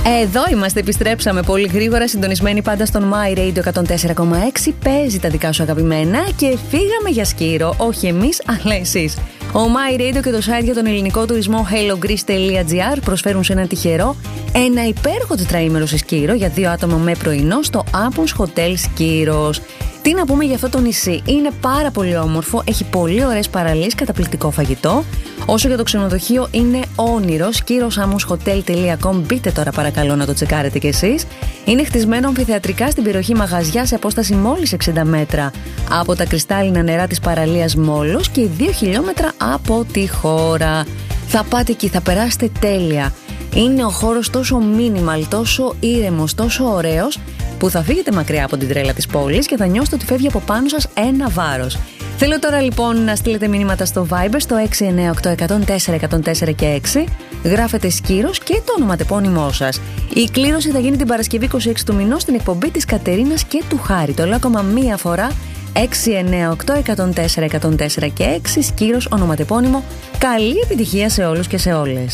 Εδώ είμαστε, επιστρέψαμε πολύ γρήγορα, συντονισμένοι πάντα στον My Radio 104,6. Παίζει τα δικά σου αγαπημένα και φύγαμε για Σκύρο. Όχι εμείς, αλλά εσείς. Ο My Radio και το site για τον ελληνικό τουρισμό hellogreece.gr προσφέρουν σε έναν τυχερό ένα υπέροχο τετραήμερο σε Σκύρο για 2 άτομα με πρωινό στο Apons Hotel Σκύρος. Τι να πούμε για αυτό το νησί, είναι πάρα πολύ όμορφο, έχει πολύ ωραίες παραλίες, καταπληκτικό φαγητό. Όσο για το ξενοδοχείο είναι όνειρο, skyrossamoshotel.com, μπείτε τώρα παρακαλώ να το τσεκάρετε κι εσείς. Είναι χτισμένο αμφιθεατρικά στην περιοχή Μαγαζιά σε απόσταση μόλις 60 μέτρα από τα κρυστάλλινα νερά της παραλίας Μόλος και 2 χιλιόμετρα από τη χώρα. Θα πάτε εκεί, θα περάσετε τέλεια. Είναι ο χώρος τόσο minimal, τόσο ήρεμος, τόσο ωραίος που θα φύγετε μακριά από την τρέλα της πόλης και θα νιώσετε ότι φεύγει από πάνω σας ένα βάρος. Θέλω τώρα λοιπόν να στείλετε μηνύματα στο Viber στο 698-104-104 και 6. Γράφετε Σκύρος και το ονοματεπώνυμό σας. Η κλήρωση θα γίνει την Παρασκευή 26 του μηνός στην εκπομπή της Κατερίνας και του Χάρη. Το λέω ακόμα μία φορά. 698-104-104 και 6. Σκύρος, ονοματεπώνυμο. Καλή επιτυχία σε όλους και σε όλες.